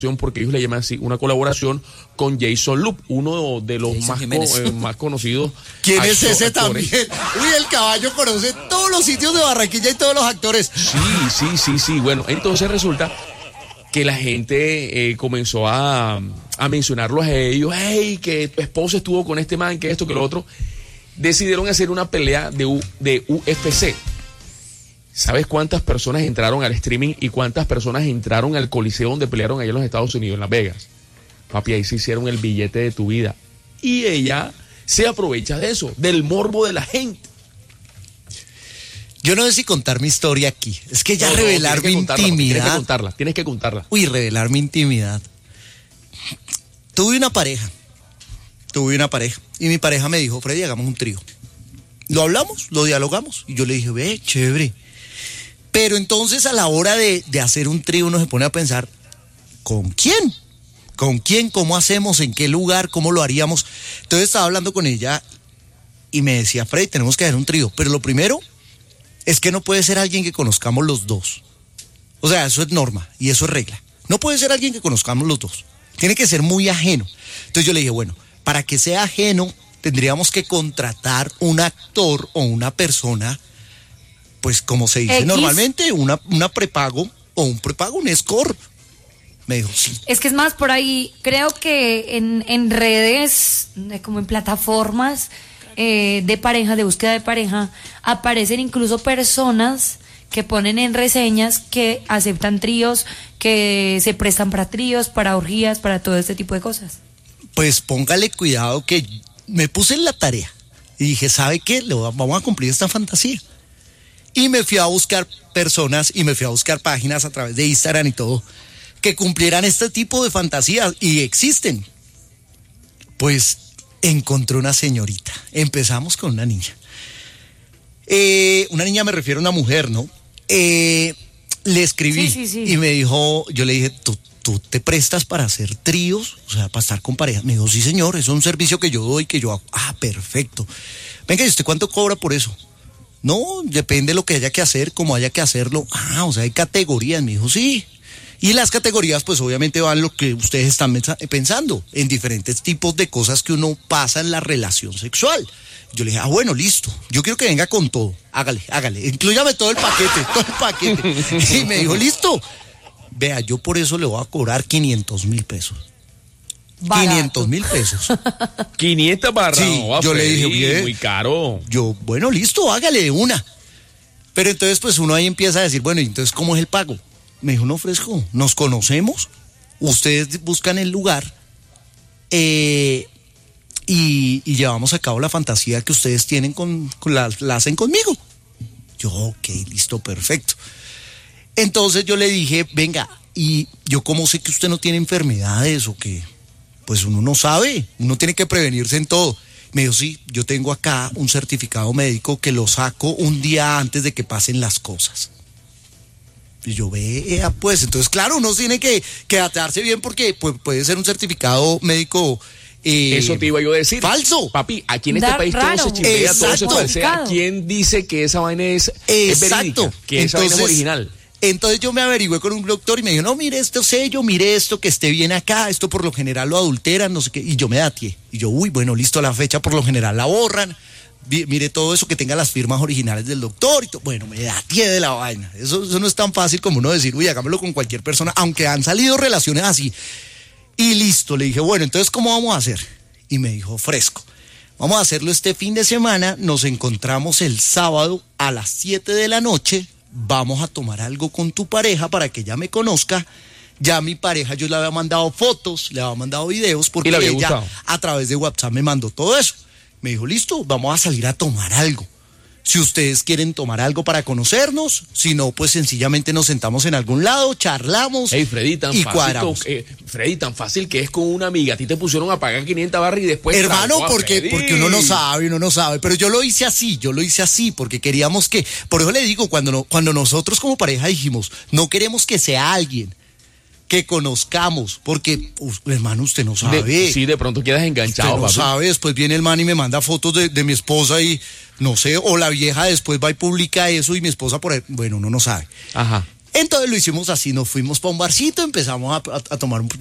porque ellos le llaman así, una colaboración con Jason Lup, uno de los más conocidos. ¿Quién es ese también? Uy, el caballo conoce todos los sitios de Barranquilla y todos los actores. Sí. Bueno, entonces resulta que la gente comenzó a mencionarlos a ellos. Hey, que tu esposo estuvo con este man, que esto, que lo otro. Decidieron hacer una pelea de UFC. ¿Sabes cuántas personas entraron al streaming y cuántas personas entraron al coliseo donde pelearon allá en los Estados Unidos, en Las Vegas? Papi, ahí se hicieron el billete de tu vida. Y ella se aprovecha de eso, del morbo de la gente. Yo no sé si contar mi historia aquí. Es que ya revelar mi intimidad. Tienes que contarla. Uy, revelar mi intimidad. Tuve una pareja. Y mi pareja me dijo, Freddy, hagamos un trío. Lo hablamos, lo dialogamos. Y yo le dije, ve, chévere. Pero entonces a la hora de hacer un trío uno se pone a pensar, ¿con quién? ¿Con quién? ¿Cómo hacemos? ¿En qué lugar? ¿Cómo lo haríamos? Entonces estaba hablando con ella y me decía, Freddy, tenemos que hacer un trío. Pero lo primero es que no puede ser alguien que conozcamos los dos. O sea, eso es norma y eso es regla. No puede ser alguien que conozcamos los dos. Tiene que ser muy ajeno. Entonces yo le dije, bueno, para que sea ajeno, tendríamos que contratar un actor o una persona, pues como se dice normalmente, una prepago o un prepago, un score. Me dijo, sí. Es que es más, por ahí, creo que en redes, como en plataformas de pareja, de búsqueda de pareja, aparecen incluso personas que ponen en reseñas que aceptan tríos, que se prestan para tríos, para orgías, para todo este tipo de cosas. Pues póngale cuidado que me puse en la tarea y dije, ¿sabe qué? Vamos a cumplir esta fantasía. Y me fui a buscar personas y me fui a buscar páginas a través de Instagram y todo que cumplieran este tipo de fantasías y existen. Pues encontré una señorita. Empezamos con una niña. Una niña me refiero a una mujer, ¿no? Le escribí y me dijo, yo le dije, ¿tú te prestas para hacer tríos? O sea, para estar con parejas. Me dijo, sí señor, es un servicio que yo doy, que yo hago. Ah, perfecto. Venga, ¿y usted cuánto cobra por eso? No, depende de lo que haya que hacer, cómo haya que hacerlo. Ah, o sea, hay categorías. Me dijo, sí. Y las categorías, pues obviamente van lo que ustedes están pensando, en diferentes tipos de cosas que uno pasa en la relación sexual. Yo le dije, bueno, listo, yo quiero que venga con todo, hágale, inclúyame todo el paquete. Y me dijo, listo, vea, yo por eso le voy a cobrar 500,000 pesos. Barato. 500,000 pesos. 500 barras. Sí, no, yo le dije, bien, muy caro. Yo, bueno, listo, hágale de una. Pero entonces, pues uno ahí empieza a decir, bueno, ¿y entonces cómo es el pago? Me dijo, no, fresco, nos conocemos, ustedes buscan el lugar y llevamos a cabo la fantasía que ustedes tienen la hacen conmigo. Yo, ok, listo, perfecto. Entonces yo le dije, venga, y yo cómo sé que usted no tiene enfermedades o que, pues uno no sabe, uno tiene que prevenirse en todo. Me dijo, sí, yo tengo acá un certificado médico que lo saco un día antes de que pasen las cosas. Y yo, vea, pues, entonces, claro, uno tiene que atarse bien porque pues, puede ser un certificado médico. Eso te iba yo a decir. Falso. Papi, aquí en este país todo se chimbea, todo se falsea. ¿Quién dice que esa vaina es verídica? Que esa vaina es original. Entonces yo me averigüé con un doctor y me dijo, no, mire este sello, mire esto, que esté bien acá, esto por lo general lo adulteran, no sé qué. Y yo me dateé. Y yo, uy, bueno, listo, la fecha por lo general la borran. Mire todo eso, que tenga las firmas originales del doctor y todo. Bueno, me dateé de la vaina. Eso no es tan fácil como uno decir, uy, hagámoslo con cualquier persona, aunque han salido relaciones así. Y listo, le dije, bueno, entonces, ¿cómo vamos a hacer? Y me dijo, fresco, vamos a hacerlo este fin de semana, nos encontramos el sábado a las 7 de la noche, vamos a tomar algo con tu pareja para que ella me conozca. Ya mi pareja, yo le había mandado fotos, le había mandado videos, porque ella a través de WhatsApp me mandó todo eso. Me dijo, listo, vamos a salir a tomar algo. Si ustedes quieren tomar algo para conocernos, si no, pues sencillamente nos sentamos en algún lado, charlamos. Hey, Freddy, tan y fácil, cuadramos. Freddy, tan fácil que es con una amiga. A ti te pusieron a pagar 500 barras y después... Hermano, porque uno no sabe. Pero yo lo hice así, porque queríamos que... Por eso le digo, cuando nosotros como pareja dijimos, no queremos que sea alguien que conozcamos, porque, hermano, usted no sabe. De pronto quedas enganchado. Usted no sabe, después viene el man y me manda fotos de mi esposa y, no sé, o la vieja después va y publica eso y mi esposa por ahí, bueno, uno no sabe. Ajá. Entonces lo hicimos así, nos fuimos para un barcito, empezamos a tomar un